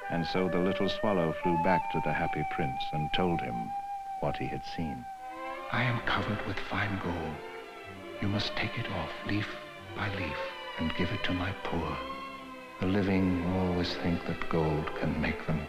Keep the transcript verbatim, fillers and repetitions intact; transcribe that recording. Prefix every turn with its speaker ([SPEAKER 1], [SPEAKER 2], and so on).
[SPEAKER 1] And so the little swallow flew back to the happy prince and told him what he had seen.
[SPEAKER 2] I am covered with fine gold. You must take it off leaf by leaf and give it to my poor. The living always think that gold can make them